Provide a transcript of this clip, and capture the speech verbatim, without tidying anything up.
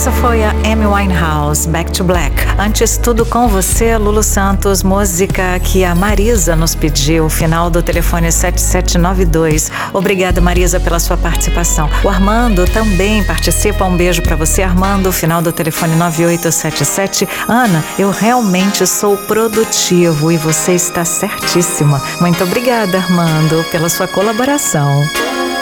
Essa foi a Amy Winehouse, Back to Black. Antes, Tudo com Você, Lulu Santos, música que a Marisa nos pediu, final do telefone sete sete nove dois. Obrigada, Marisa, pela sua participação. O Armando também participa, um beijo pra você, Armando, final do telefone nove oito sete sete. Ana, eu realmente sou produtivo e você está certíssima. Muito obrigada, Armando, pela sua colaboração.